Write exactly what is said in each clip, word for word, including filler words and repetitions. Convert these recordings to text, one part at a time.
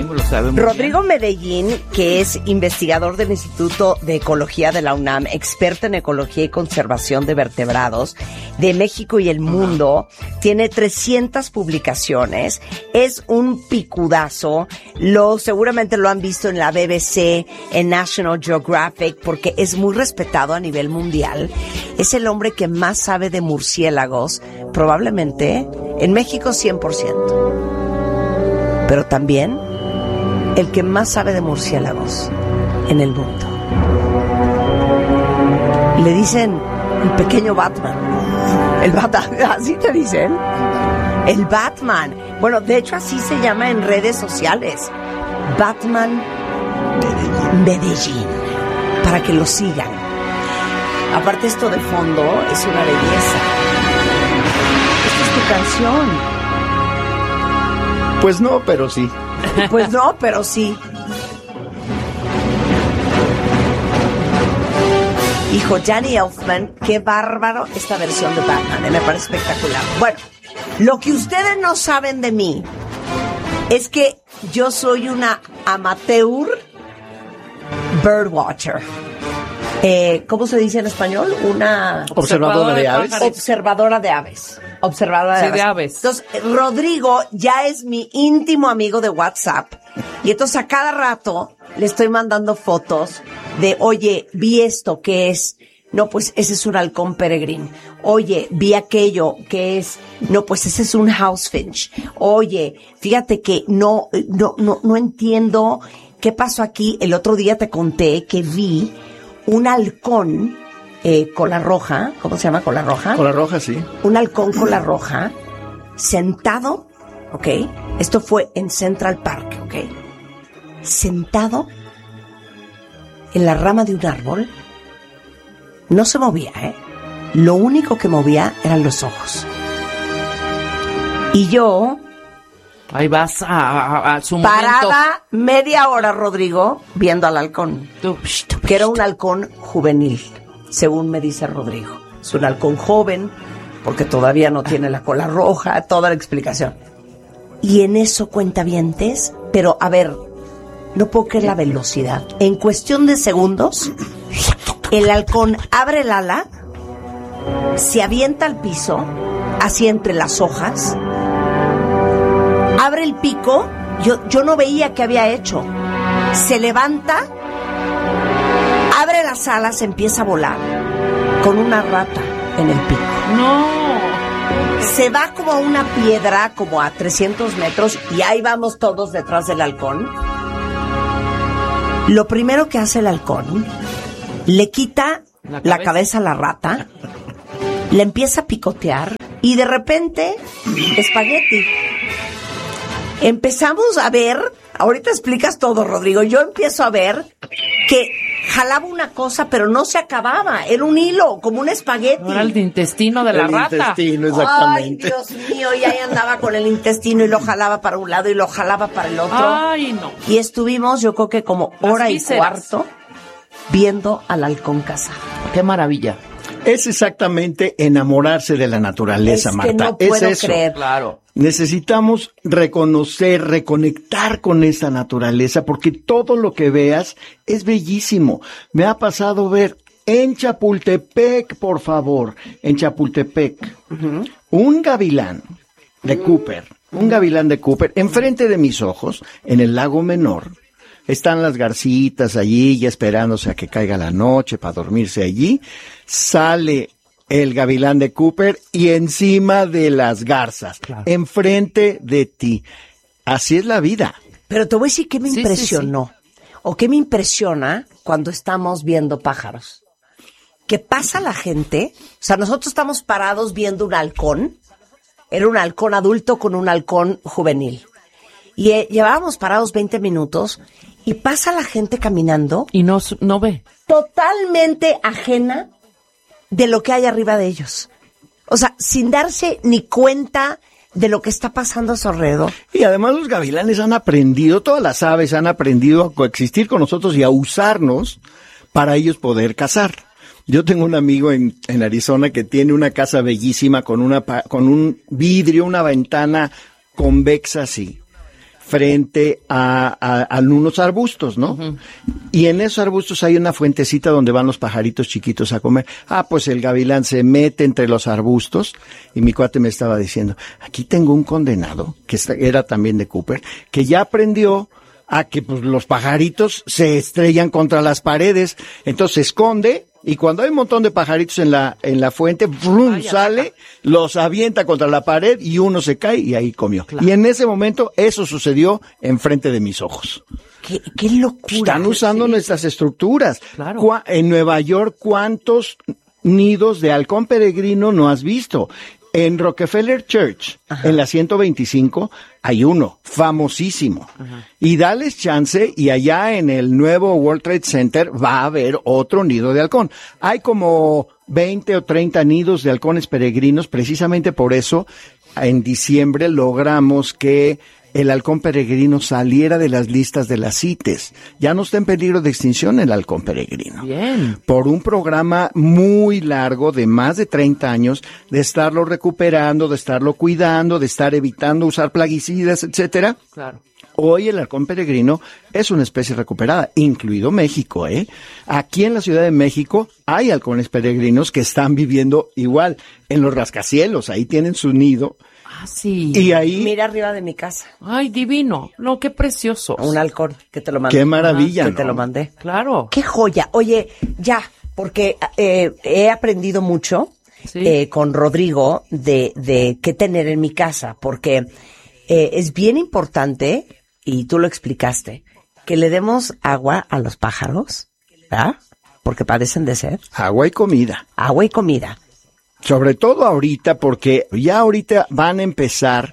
Rodrigo lo sabe muy Rodrigo bien. Medellín, que es investigador del Instituto de Ecología de la UNAM, experto en ecología y conservación de vertebrados de México y el mundo, uh-huh. tiene trescientas publicaciones, es un picudazo, lo seguramente lo han visto en la B B C, en National Geographic, porque es muy respetado a nivel mundial. Es el hombre que más sabe de murciélagos, probablemente en México cien por ciento. Pero también el que más sabe de murciélagos en el mundo. Le dicen el pequeño Batman. El Batman, así te dicen. El Batman. Bueno, de hecho así se llama en redes sociales. Batman Medellín. Medellín. Para que lo sigan. Aparte esto de fondo es una belleza. Esta es tu canción. Pues no, pero sí. Pues no, pero sí. Hijo, Danny Elfman, qué bárbaro esta versión de Batman, ¿eh? Me parece espectacular. Bueno, lo que ustedes no saben de mí es que yo soy una amateur birdwatcher. Eh, ¿Cómo se dice en español? Una observadora de aves. Observadora de aves. Observadora de, sí, aves. de aves. Entonces, Rodrigo ya es mi íntimo amigo de WhatsApp. Y entonces a cada rato le estoy mandando fotos de, oye, vi esto, ¿qué es? No, pues ese es un halcón peregrino. Oye, vi aquello, ¿qué es? No, pues ese es un house finch. Oye, fíjate que no, no, no, no entiendo qué pasó aquí. El otro día te conté que vi un halcón eh, cola roja, ¿cómo se llama? Cola roja. Cola roja, sí. Un halcón cola roja sentado, ¿ok? Esto fue en Central Park, ¿ok? Sentado en la rama de un árbol. No se movía, ¿eh? Lo único que movía eran los ojos. Y yo... Ahí vas a, a, a su parada momento. Media hora, Rodrigo, viendo al halcón. Que era un halcón juvenil, según me dice Rodrigo. Es un halcón joven, porque todavía no tiene la cola roja, toda la explicación. Y en eso, cuentavientes, pero a ver, no puedo creer la velocidad. En cuestión de segundos, el halcón abre el ala, se avienta al piso, así entre las hojas, abre el pico, yo, yo no veía qué había hecho. Se levanta, abre las alas, empieza a volar con una rata en el pico. No. Se va como a una piedra, como a trescientos metros, y ahí vamos todos detrás del halcón. Lo primero que hace el halcón, le quita la cabeza, la cabeza a la rata, le empieza a picotear, y de repente, espagueti. Empezamos a ver, ahorita explicas todo, Rodrigo, yo empiezo a ver que jalaba una cosa, pero no se acababa, era un hilo, como un espagueti. No era el intestino de la el rata. El intestino, exactamente. Ay, Dios mío, y ahí andaba con el intestino y lo jalaba para un lado y lo jalaba para el otro. Ay, no. Y estuvimos, yo creo que como hora y cuarto, viendo al halcón cazar. Qué maravilla. Es exactamente enamorarse de la naturaleza, es Marta. Que no puedo es eso. creer. Claro. Necesitamos reconocer, reconectar con esa naturaleza, porque todo lo que veas es bellísimo. Me ha pasado ver en Chapultepec, por favor, en Chapultepec, uh-huh. un gavilán de uh-huh. Cooper, un gavilán de Cooper, enfrente de mis ojos, en el lago Menor. Están las garcitas allí, ya esperándose a que caiga la noche para dormirse allí. Sale el gavilán de Cooper y encima de las garzas, claro. enfrente de ti. Así es la vida. Pero te voy a decir qué me sí, impresionó, sí, sí. o qué me impresiona cuando estamos viendo pájaros. Que pasa la gente, o sea, nosotros estamos parados viendo un halcón, era un halcón adulto con un halcón juvenil. Y eh, llevábamos parados veinte minutos y pasa la gente caminando. Y no, no ve. Totalmente ajena de lo que hay arriba de ellos. O sea, sin darse ni cuenta de lo que está pasando a su alrededor. Y además los gavilanes han aprendido, todas las aves han aprendido a coexistir con nosotros y a usarnos para ellos poder cazar. Yo tengo un amigo en, en Arizona que tiene una casa bellísima con una con un vidrio, una ventana convexa así. frente a, a, a unos arbustos, ¿no? Uh-huh. Y en esos arbustos hay una fuentecita donde van los pajaritos chiquitos a comer. Ah, pues el gavilán se mete entre los arbustos y mi cuate me estaba diciendo, aquí tengo un condenado, que era también de Cooper, que ya aprendió a que pues los pajaritos se estrellan contra las paredes, entonces se esconde y cuando hay un montón de pajaritos en la en la fuente, ¡brum! Vaya, sale, vaya. Los avienta contra la pared y uno se cae y ahí comió. Claro. Y en ese momento eso sucedió enfrente de mis ojos. ¡Qué, qué locura! Están usando sí. nuestras estructuras. Claro. Cu- en Nueva York, ¿cuántos nidos de halcón peregrino no has visto? En Rockefeller Church, ajá, en la ciento veinticinco, hay uno, famosísimo. Ajá. Y dales chance, y allá en el nuevo World Trade Center va a haber otro nido de halcón. Hay como veinte o treinta nidos de halcones peregrinos, precisamente por eso, en diciembre logramos que el halcón peregrino saliera de las listas de las CITES. Ya no está en peligro de extinción el halcón peregrino. Bien. Por un programa muy largo de más de treinta años de estarlo recuperando, de estarlo cuidando, de estar evitando usar plaguicidas, etcétera. Claro. Hoy el halcón peregrino es una especie recuperada, incluido México, ¿eh? Aquí en la Ciudad de México hay halcones peregrinos que están viviendo igual en los rascacielos, ahí tienen su nido. Ah, sí. Y ahí... Mira arriba de mi casa. Ay, divino. No, qué precioso. Un halcón que te lo mandé. Qué maravilla, Ajá, ¿no? Que te lo mandé. Claro. Qué joya. Oye, ya, porque eh, he aprendido mucho sí. eh, con Rodrigo de, de qué tener en mi casa, porque eh, es bien importante, y tú lo explicaste, que le demos agua a los pájaros, ¿verdad? Porque padecen de sed. Agua y comida. Agua y comida. Sobre todo ahorita, porque ya ahorita van a empezar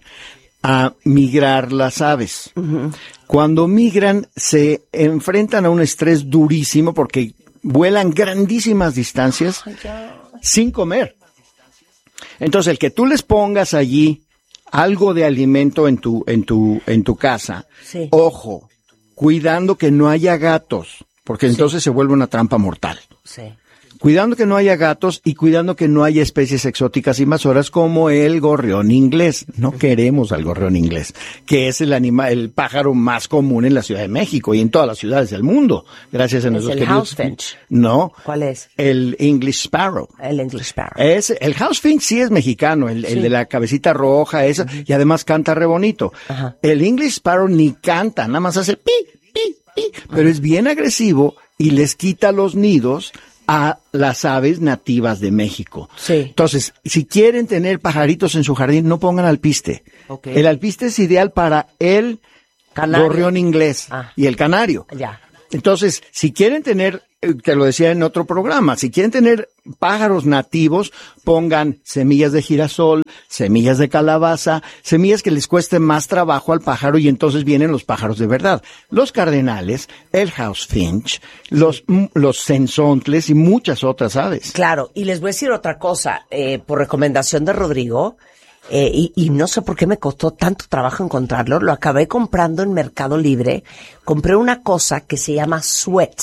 a migrar las aves. Uh-huh. Cuando migran, se enfrentan a un estrés durísimo porque vuelan grandísimas distancias oh, sin comer. Entonces, el que tú les pongas allí algo de alimento en tu, en tu, en tu casa, sí. Ojo, cuidando que no haya gatos, porque sí. Entonces se vuelve una trampa mortal. Sí. Cuidando que no haya gatos y cuidando que no haya especies exóticas invasoras como el gorrión inglés. No queremos al gorrión inglés, que es el animal, el pájaro más común en la Ciudad de México y en todas las ciudades del mundo. Gracias a nuestros queridos. ¿Es el house finch? No. ¿Cuál es? El English sparrow. El English sparrow. Es, el house finch sí es mexicano, el, sí. el de la cabecita roja, esa, uh-huh. y además canta re bonito. Uh-huh. El English sparrow ni canta, nada más hace pi, pi, pi, uh-huh. pero es bien agresivo y les quita los nidos a las aves nativas de México. Sí. Entonces, si quieren tener pajaritos en su jardín, no pongan alpiste. Okay. El alpiste es ideal para el canario. Gorrión inglés ah. y el canario. Ya. Entonces, si quieren tener, te lo decía en otro programa, si quieren tener pájaros nativos, pongan semillas de girasol, semillas de calabaza, semillas que les cuesten más trabajo al pájaro y entonces vienen los pájaros de verdad. Los cardenales, el house finch, los, los cenzontles y muchas otras aves. Claro, y les voy a decir otra cosa, eh, por recomendación de Rodrigo, eh, y, y no sé por qué me costó tanto trabajo encontrarlo, lo acabé comprando en Mercado Libre, compré una cosa que se llama sweat,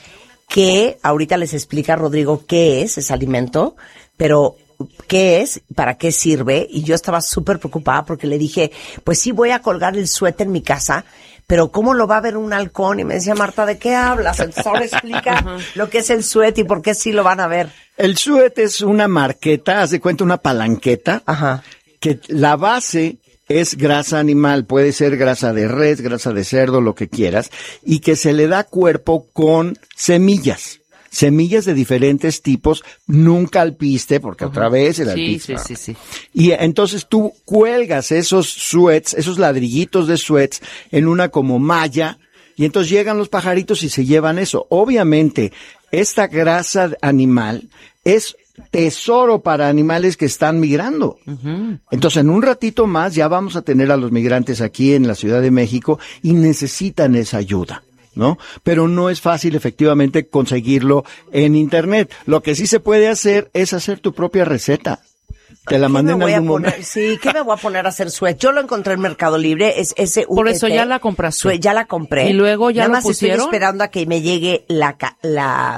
que ahorita les explica Rodrigo qué es ese alimento, pero qué es, para qué sirve, y yo estaba súper preocupada porque le dije, pues sí voy a colgar el sweat en mi casa, pero ¿cómo lo va a ver un halcón? Y me decía, Marta, ¿de qué hablas? Entonces ahora explica uh-huh. lo que es el sweat y por qué sí lo van a ver. El sweat es una marqueta, haz de cuenta una palanqueta, Ajá. que la base es grasa animal, puede ser grasa de res, grasa de cerdo, lo que quieras, y que se le da cuerpo con semillas. Semillas de diferentes tipos, nunca alpiste, porque uh-huh. otra vez el alpiste. Sí, sí, sí, sí. Y entonces tú cuelgas esos sweats, esos ladrillitos de sweats, en una como malla, y entonces llegan los pajaritos y se llevan eso. Obviamente, esta grasa animal es tesoro para animales que están migrando. Uh-huh. Entonces, en un ratito más ya vamos a tener a los migrantes aquí en la Ciudad de México y necesitan esa ayuda, ¿no? Pero no es fácil efectivamente conseguirlo en internet. Lo que sí se puede hacer es hacer tu propia receta. Te la mandé en algún momento. Sí, ¿qué me voy a poner a hacer sweat? Yo lo encontré en Mercado Libre, es ese Por eso ya la compraste. Sweat, ya la compré. Y luego ya Nada lo más pusieron. Estoy esperando a que me llegue la, la,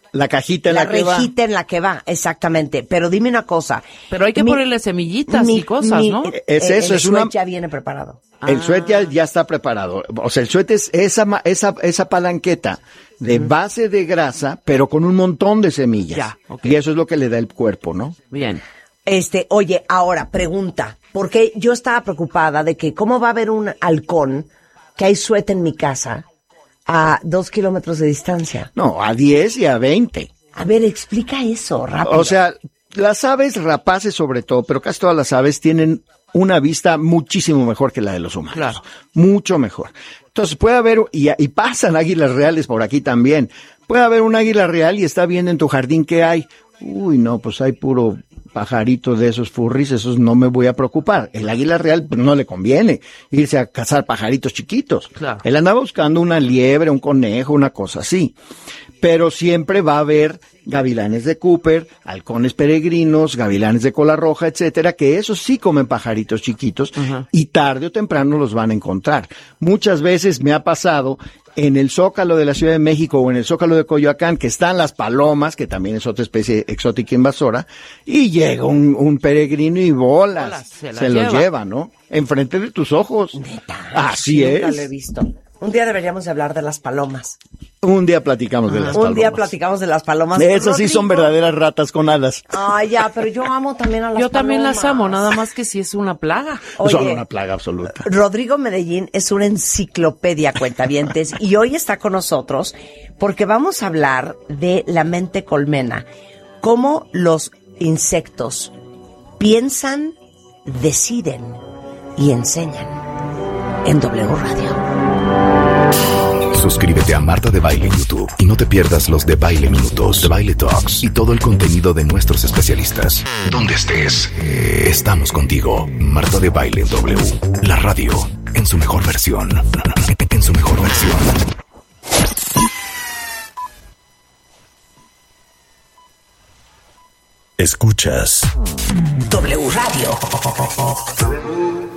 La cajita en la, la, que va. rejita en la que va, exactamente. Pero dime una cosa. Pero hay que Mi- ponerle semillitas mi- y cosas, mi- ¿no? Es el- eso, el es una- suet ya viene preparado. El Ah. suet ya, ya está preparado. O sea, el suet es esa, ma- esa, esa palanqueta de base de grasa, pero con un montón de semillas. Ya, ok. Y eso es lo que le da el cuerpo, ¿no? Bien. Este, oye, ahora, pregunta, porque yo estaba preocupada de que cómo va a haber un halcón que hay suet en mi casa a dos kilómetros de distancia. No, a diez y a veinte. A ver, explica eso, rápido. O sea, las aves rapaces sobre todo, pero casi todas las aves tienen una vista muchísimo mejor que la de los humanos. Claro. Mucho mejor. Entonces puede haber, y, y pasan águilas reales por aquí también. Puede haber un águila real y está viendo en tu jardín qué hay. Uy, no, pues hay puro pajarito de esos furries, esos no me voy a preocupar. El águila real pues, no le conviene irse a cazar pajaritos chiquitos. Claro. Él andaba buscando una liebre, un conejo, una cosa así. Pero siempre va a haber gavilanes de Cooper, halcones peregrinos, gavilanes de cola roja, etcétera, que esos sí comen pajaritos chiquitos Ajá. y tarde o temprano los van a encontrar. Muchas veces me ha pasado en el Zócalo de la Ciudad de México o en el Zócalo de Coyoacán, que están las palomas, que también es otra especie exótica invasora, y llega un, un peregrino y bolas, Bolas, se se, las lo lleva. lleva, ¿no? Enfrente de tus ojos. Neta, Así nunca es. lo he visto. Un día deberíamos de hablar de las palomas. Un día platicamos de las Un palomas. día platicamos de las palomas. Esas sí son Rodrigo. verdaderas ratas con alas. Ay, ya, pero yo amo también a las Yo también las amo, palomas. nada más que si es una plaga. Oye, Son una plaga absoluta. Rodrigo Medellín es una enciclopedia, cuentavientes, y hoy está con nosotros porque vamos a hablar de la mente colmena, cómo los insectos piensan, deciden y enseñan en W Radio. Suscríbete a Marta de Baile en YouTube y no te pierdas los de Baile Minutos, de Baile Talks y todo el contenido de nuestros especialistas. Donde estés, estamos contigo. Marta de Baile W, la radio en su mejor versión. En su mejor versión. Escuchas W Radio.